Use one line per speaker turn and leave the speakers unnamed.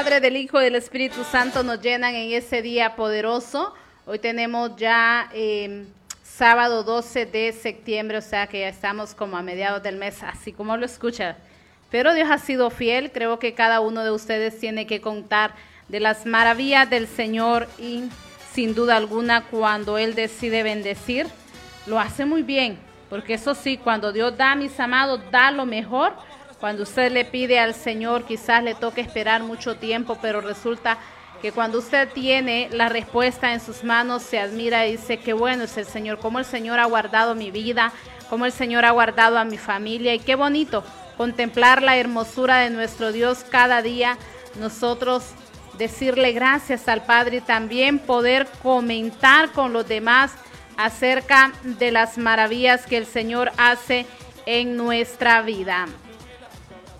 Padre, del Hijo y del Espíritu Santo nos llenan en ese día poderoso. Hoy tenemos ya sábado 12 de septiembre, o sea que ya estamos como a mediados del mes, así como lo escucha. Pero Dios ha sido fiel, creo que cada uno de ustedes tiene que contar de las maravillas del Señor y sin duda alguna cuando Él decide bendecir, lo hace muy bien, porque eso sí, cuando Dios da, mis amados, da lo mejor. Cuando usted le pide al Señor, quizás le toque esperar mucho tiempo, pero resulta que cuando usted tiene la respuesta en sus manos, se admira y dice, qué bueno es el Señor, cómo el Señor ha guardado mi vida, cómo el Señor ha guardado a mi familia, y qué bonito contemplar la hermosura de nuestro Dios cada día, nosotros decirle gracias al Padre y también poder comentar con los demás acerca de las maravillas que el Señor hace en nuestra vida.